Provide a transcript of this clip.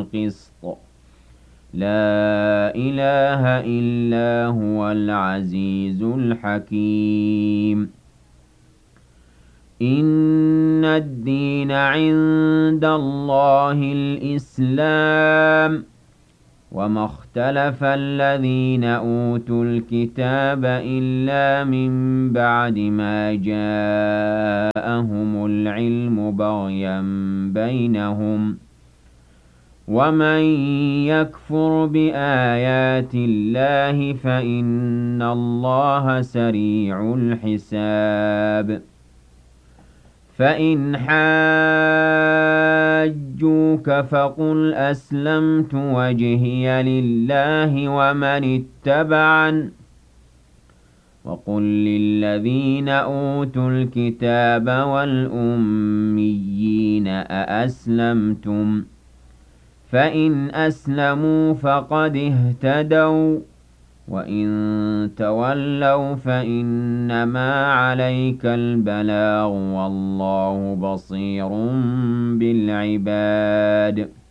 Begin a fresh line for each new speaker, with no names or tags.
الْقِسْطِ لَا إِلَٰهَ إِلَّا هُوَ الْعَزِيزُ الْحَكِيمُ إِنَّ الدِّينَ عِندَ اللَّهِ الْإِسْلَامُ وَمَا اخْتَلَفَ الَّذِينَ أُوتُوا الْكِتَابَ إِلَّا مِن بَعْدِ مَا جَاءَهُمُ الْعِلْمُ بَغْيًا بَيْنَهُمْ ۗ وَمَن يَكْفُرْ بِآيَاتِ اللَّهِ فَإِنَّ اللَّهَ سَرِيعُ الْحِسَابِ فَإِنْ حَاجُّوكَ فَقُلْ أَسْلَمْتُ وَجْهِيَ لِلَّهِ وَمَنِ اتَّبَعَنِ ۗ وَقُل لِّلَّذِينَ أُوتُوا الْكِتَابَ وَالْأُمِّيِّينَ أَأَسْلَمْتُمْ ۚ فَإِنْ أَسْلَمُوا فَقَدِ اهْتَدَوا ۖ وَّإِن تَوَلَّوْا فَإِنَّمَا عَلَيْكَ الْبَلَاغُ ۗ وَاللَّهُ بَصِيرٌ بِالْعِبَادِ